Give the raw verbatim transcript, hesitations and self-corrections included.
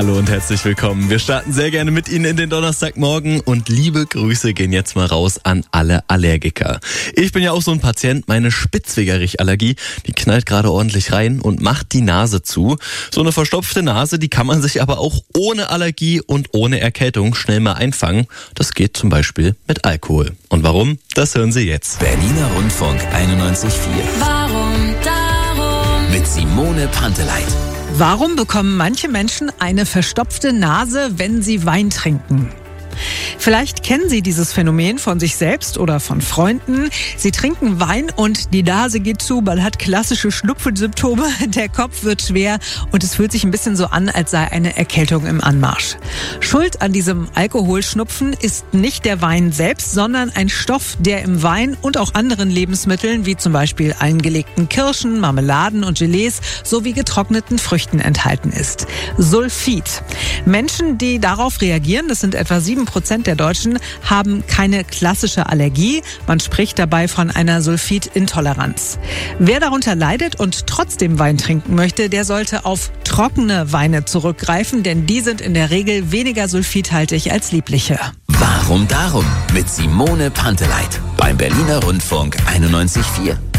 Hallo und herzlich willkommen. Wir starten sehr gerne mit Ihnen in den Donnerstagmorgen und liebe Grüße gehen jetzt mal raus an alle Allergiker. Ich bin ja auch so ein Patient, meine Spitzwegerich-Allergie, die knallt gerade ordentlich rein und macht die Nase zu. So eine verstopfte Nase, die kann man sich aber auch ohne Allergie und ohne Erkältung schnell mal einfangen. Das geht zum Beispiel mit Alkohol. Und warum? Das hören Sie jetzt. Berliner Rundfunk einundneunzig Komma vier. Warum darum? Mit Simone Panteleit. Warum bekommen manche Menschen eine verstopfte Nase, wenn sie Wein trinken? Vielleicht kennen Sie dieses Phänomen von sich selbst oder von Freunden. Sie trinken Wein und die Nase geht zu, man hat klassische Schnupfensymptome, der Kopf wird schwer und es fühlt sich ein bisschen so an, als sei eine Erkältung im Anmarsch. Schuld an diesem Alkoholschnupfen ist nicht der Wein selbst, sondern ein Stoff, der im Wein und auch anderen Lebensmitteln, wie zum Beispiel eingelegten Kirschen, Marmeladen und Gelees sowie getrockneten Früchten enthalten ist. Sulfid. Menschen, die darauf reagieren, das sind etwa sieben Prozent der Deutschen, haben keine klassische Allergie. Man spricht dabei von einer Sulfidintoleranz. Wer darunter leidet und trotzdem Wein trinken möchte, der sollte auf trockene Weine zurückgreifen, denn die sind in der Regel weniger sulfidhaltig als liebliche. Warum darum? Mit Simone Panteleit beim Berliner Rundfunk einundneunzig Komma vier.